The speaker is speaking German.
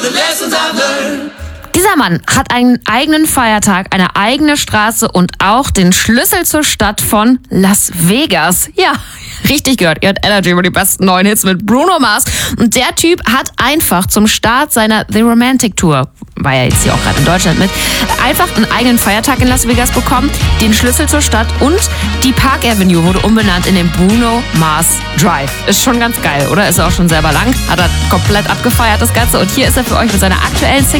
Dieser Mann hat einen eigenen Feiertag, eine eigene Straße und auch den Schlüssel zur Stadt von Las Vegas. Ja, richtig gehört. Ihr hört Energy über die besten neuen Hits mit Bruno Mars. Und der Typ hat einfach zum Start seiner The Romantic Tour, war ja jetzt hier auch gerade in Deutschland mit, einfach einen eigenen Feiertag in Las Vegas bekommen, den Schlüssel zur Stadt und die Park Avenue wurde umbenannt in den Bruno Mars Drive. Ist schon ganz geil, oder? Ist auch schon selber lang. Hat er komplett abgefeiert, das Ganze. Und hier ist er für euch mit seiner aktuellen Single